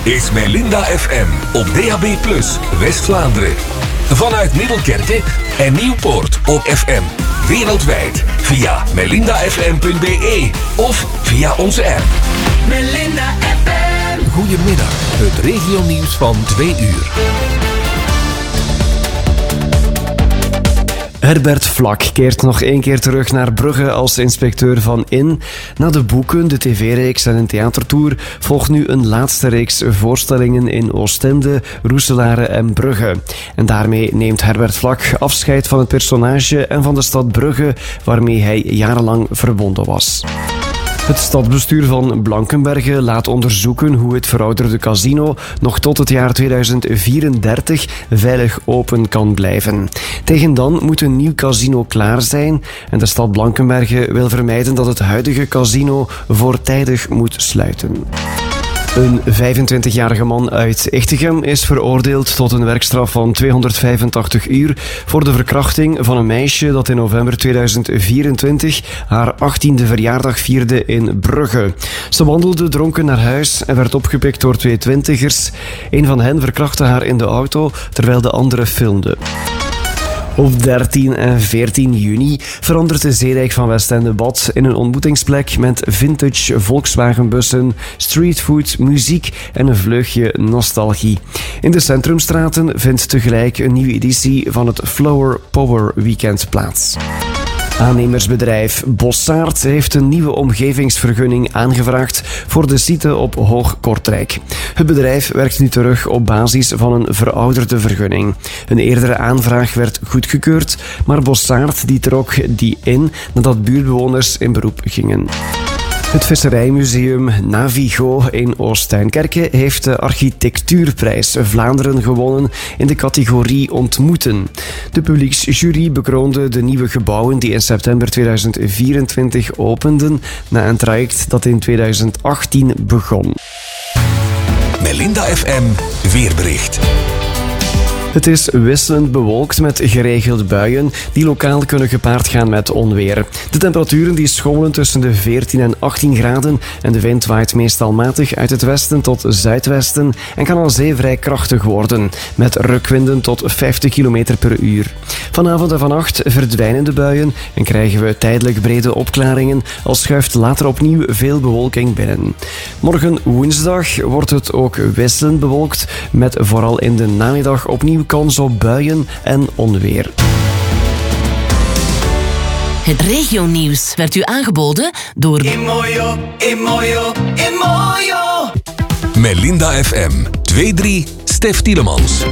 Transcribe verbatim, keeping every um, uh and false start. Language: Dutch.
is Melinda F M op D A B plus, West-Vlaanderen. Vanuit Middelkerke en Nieuwpoort op F M. Wereldwijd via melinda f m punt b e of via onze app. Melinda F M. Goedemiddag, het regionieuws van twee uur. Herbert Vlak keert nog één keer terug naar Brugge als inspecteur van In. Na de boeken, de tv-reeks en een theatertour volgt nu een laatste reeks voorstellingen in Oostende, Roeselare en Brugge. En daarmee neemt Herbert Vlak afscheid van het personage en van de stad Brugge, waarmee hij jarenlang verbonden was. Het stadsbestuur van Blankenberge laat onderzoeken hoe het verouderde casino nog tot het jaar tweeduizend vierendertig veilig open kan blijven. Tegen dan moet een nieuw casino klaar zijn en de stad Blankenberge wil vermijden dat het huidige casino voortijdig moet sluiten. Een vijfentwintigjarige man uit Echtegem is veroordeeld tot een werkstraf van tweehonderdvijfentachtig uur voor de verkrachting van een meisje dat in november tweeduizend vierentwintig haar achttiende verjaardag vierde in Brugge. Ze wandelde dronken naar huis en werd opgepikt door twee twintigers. Een van hen verkrachtte haar in de auto terwijl de andere filmde. Op dertien en veertien juni verandert de zeedijk van Westende-Bad in een ontmoetingsplek met vintage Volkswagenbussen, streetfood, muziek en een vleugje nostalgie. In de centrumstraten vindt tegelijk een nieuwe editie van het Flower Power Weekend plaats. Aannemersbedrijf Bossard heeft een nieuwe omgevingsvergunning aangevraagd voor de site op Hoog Kortrijk. Het bedrijf werkt nu terug op basis van een verouderde vergunning. Een eerdere aanvraag werd goedgekeurd, maar Bossard die trok die in nadat buurtbewoners in beroep gingen. Het Visserijmuseum Navigo in Oost-Tuinkerke heeft de Architectuurprijs Vlaanderen gewonnen in de categorie Ontmoeten. De publieksjury bekroonde de nieuwe gebouwen die in september tweeduizend vierentwintig openden na een traject dat in tweeduizend achttien begon. Melinda F M weerbericht. Het is wisselend bewolkt met geregeld buien die lokaal kunnen gepaard gaan met onweer. De temperaturen die schommelen tussen de veertien en achttien graden en de wind waait meestal matig uit het westen tot zuidwesten en kan aan zee vrij krachtig worden, met rukwinden tot vijftig kilometer per uur. Vanavond en vannacht verdwijnen de buien en krijgen we tijdelijk brede opklaringen, al schuift later opnieuw veel bewolking binnen. Morgen woensdag wordt het ook wisselend bewolkt, met vooral in de namiddag opnieuw kans op buien en onweer. Het regionieuws werd u aangeboden door Imoyo, Imoyo, Imoyo. Melinda F M twee drie Stef Tielemans.